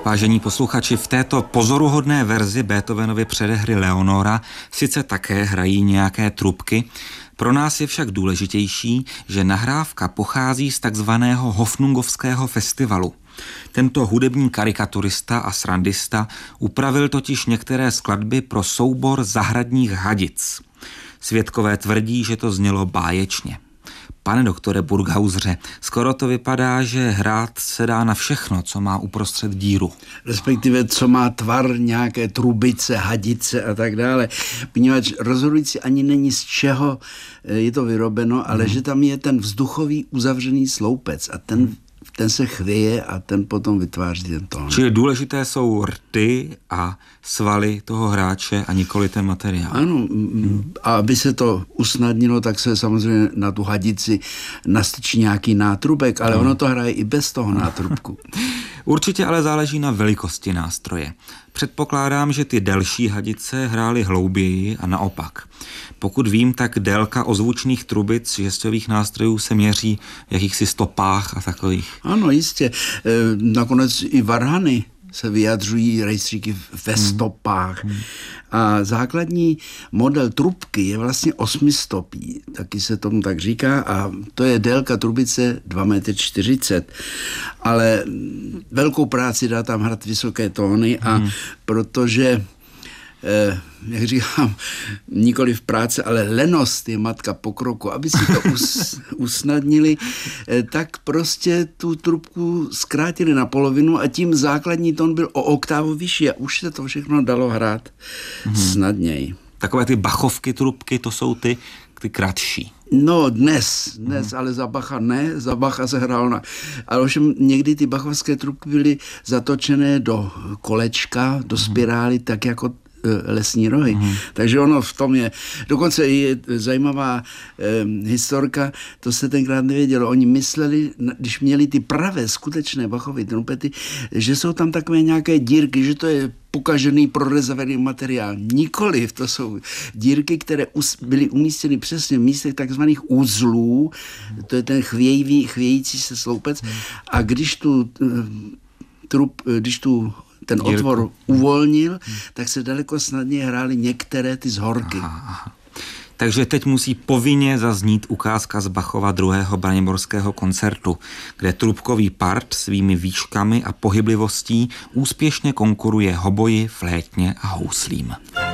Vážení posluchači, v této pozoruhodné verzi Beethovenovy předehry Leonora sice také hrají nějaké trubky, pro nás je však důležitější, že nahrávka pochází z takzvaného Hofnungovského festivalu. Tento hudební karikaturista a srandista upravil totiž některé skladby pro soubor zahradních hadic. Svědkové tvrdí, že to znělo báječně. Pane doktore Burghausere, skoro to vypadá, že hrát se dá na všechno, co má uprostřed díru. Respektive, co má tvar nějaké trubice, hadice a tak dále. Poněvadž rozhodující ani není z čeho je to vyrobeno, ale že tam je ten vzduchový uzavřený sloupec a ten se chvěje a ten potom vytváří ten tón. Čili důležité jsou rty a svaly toho hráče a nikoli ten materiál. Ano, a aby se to usnadnilo, tak se samozřejmě na tu hadici nastrčí nějaký nátrubek, ale ono to hraje i bez toho nátrubku. Určitě ale záleží na velikosti nástroje. Předpokládám, že ty delší hadice hrály hlouběji a naopak. Pokud vím, tak délka ozvučných trubic žestových nástrojů se měří v jakýchsi stopách a takových. Ano, jistě. Nakonec i varhany se vyjadřují rejstříky ve stopách. A základní model trubky je vlastně 8stopý, taky se tomu tak říká, a to je délka trubice 2,40 m. Ale velkou práci dá tam hrát vysoké tóny a protože jak říkám, nikoli v práci, ale lenost je matka pokroku. Aby si to usnadnili, tak prostě tu trubku zkrátili na polovinu a tím základní tón byl o oktávu vyšší a už se to všechno dalo hrát snadněji. Takové ty Bachovky trubky, to jsou ty kratší. No dnes, ale za Bacha ne, za Bacha se hrál ale ovšem někdy ty bachovské trubky byly zatočené do kolečka, do spirály, tak jako lesní rohy. Takže ono v tom je. Dokonce je zajímavá historka, to se tenkrát nevědělo. Oni mysleli, když měli ty pravé, skutečné Bachovy trumpety, že jsou tam takové nějaké dírky, že to je pokažený, prorezavený materiál. Nikoliv, to jsou dírky, které byly umístěny přesně v místech takzvaných uzlů, to je ten chvějící se sloupec, a když ten otvor uvolnil, tak se daleko snadněji hrály některé ty zhorky. Aha. Takže teď musí povinně zaznít ukázka z Bachova 2. braniborského koncertu, kde trubkový part svými výškami a pohyblivostí úspěšně konkuruje hoboji, flétně a houslím.